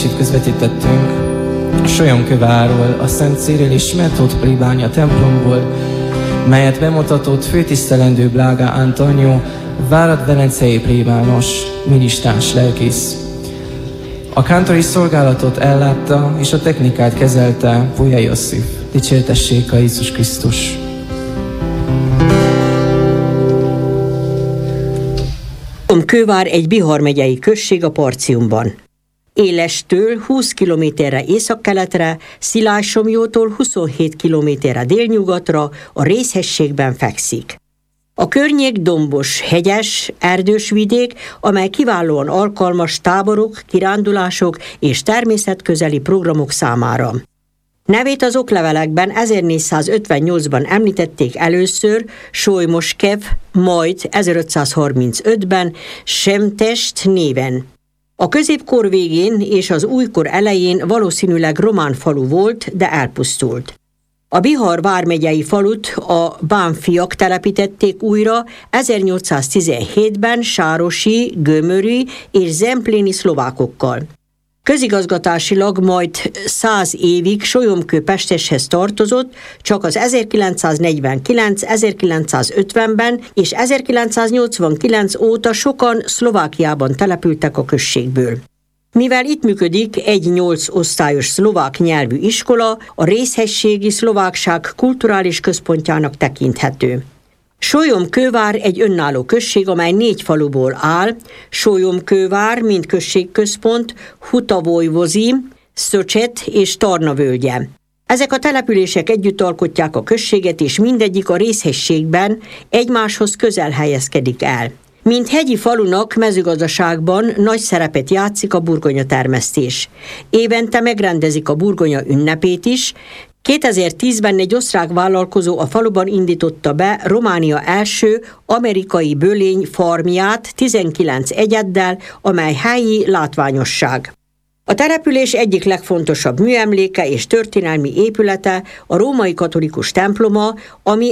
hirdetését közvetítettünk Solyomkővárról, a Szent Cyril és Metód plébánia templomból, melyet bemutatott főtisztelendő Blága Antonio, Várad-Velencei plébános, minisztráns lelkész. A kántori szolgálatot ellátta és a technikát kezelte Puja Josszif. Dicsértessék a Jézus Krisztus! Solyomkővár egy Bihar megyei község a Parciumban. Élestől 20 kilométerre északkeletre, Szilágysomlyótól 27 kilométerre délnyugatra a Rézhegységben fekszik. A környék dombos, hegyes, erdős vidék, amely kiválóan alkalmas táborok, kirándulások és természetközeli programok számára. Nevét az oklevelekben 1458-ban említették először Solymoskev, majd 1535-ben Semtest néven. A középkor végén és az újkor elején valószínűleg román falu volt, de elpusztult. A Bihar vármegyei falut a bánfiak telepítették újra 1817-ben sárosi, gömöri és zempléni szlovákokkal. Közigazgatásilag majd 100 évig Solyomkő-Pesteshez tartozott, csak az 1949, 1950-ben és 1989 óta sokan Szlovákiában települtek a községből. Mivel itt működik egy 8 osztályos szlovák nyelvű iskola, a Rézhegységi Szlovákság kulturális központjának tekinthető. Solyomkővár egy önálló község, amely 4 faluból áll: Solyomkővár, mint községközpont, Hutavojvozi, Szöcset és Tarna völgye. Ezek a települések együtt alkotják a községet, és mindegyik a Rézhegységben egymáshoz közel helyezkedik el. Mint hegyi falunak mezőgazdaságban nagy szerepet játszik a burgonyatermesztés. Évente megrendezik a burgonya ünnepét is. 2010-ben egy osztrák vállalkozó a faluban indította be Románia első amerikai bölény farmját 19 egyeddel, amely helyi látványosság. A település egyik legfontosabb műemléke és történelmi épülete a római katolikus temploma, ami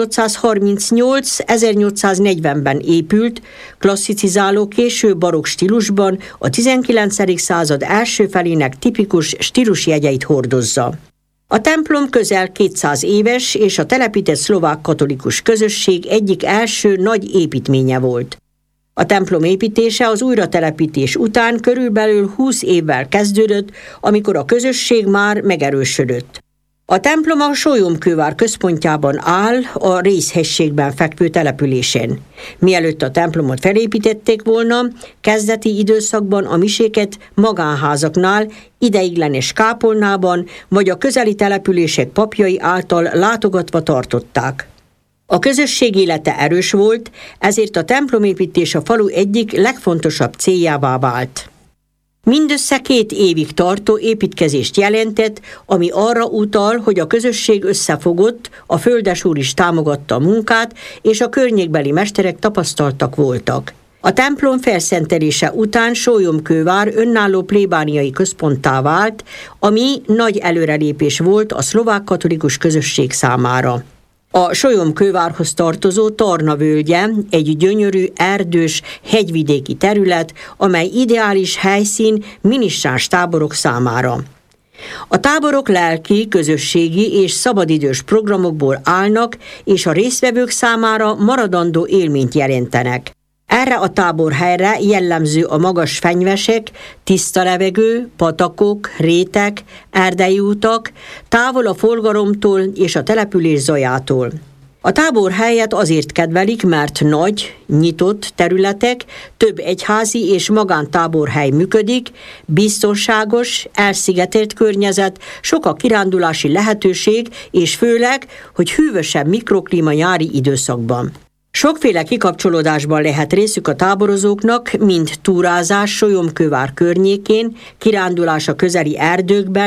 1838-1840-ben épült, klasszicizáló késő barokk stílusban, a 19. század első felének tipikus stílusjegyeit hordozza. A templom közel 200 éves, és a telepített szlovák katolikus közösség egyik első nagy építménye volt. A templom építése az újratelepítés után körülbelül 20 évvel kezdődött, amikor a közösség már megerősödött. A templom a Solyomkővár központjában áll, a Rézhegységben fekvő településen. Mielőtt a templomot felépítették volna, kezdeti időszakban a miséket magánházaknál, ideiglenes kápolnában vagy a közeli települések papjai által látogatva tartották. A közösség élete erős volt, ezért a templomépítés a falu egyik legfontosabb céljává vált. Mindössze 2 évig tartó építkezést jelentett, ami arra utal, hogy a közösség összefogott, a földesúr is támogatta a munkát, és a környékbeli mesterek tapasztaltak voltak. A templom felszentelése után Solyomkővár önálló plébániai központtá vált, ami nagy előrelépés volt a szlovák katolikus közösség számára. A Solyomkővárhoz tartozó Tarna völgye egy gyönyörű, erdős, hegyvidéki terület, amely ideális helyszín minisztráns táborok számára. A táborok lelki, közösségi és szabadidős programokból állnak, és a résztvevők számára maradandó élményt jelentenek. Erre a táborhelyre jellemző a magas fenyvesek, tiszta levegő, patakok, rétek, erdei utak, távol a forgalomtól és a település zajától. A táborhelyet azért kedvelik, mert nagy, nyitott területek, több egyházi és magántáborhely működik, biztonságos, elszigetelt környezet, sok a kirándulási lehetőség, és főleg, hogy hűvösebb mikroklíma nyári időszakban. Sokféle kikapcsolódásban lehet részük a táborozóknak, mint túrázás Solyomkővár környékén, kirándulás a közeli erdőkben,